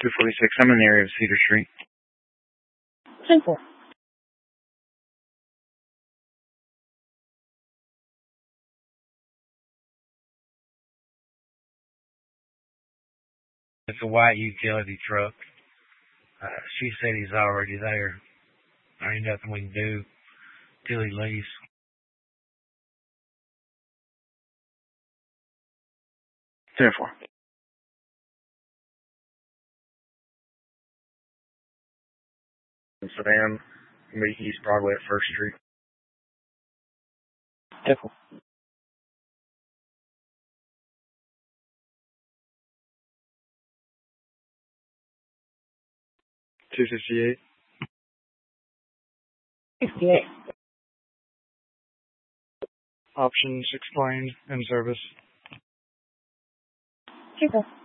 246. I'm in the area of Cedar Street. 10-4. It's a white utility truck. She said he's already there. There ain't nothing we can do till he leaves. 10-4. In Sedan, meet East Broadway at 1st Street. 10-4. 268. 68. Options explained in service. 10-4.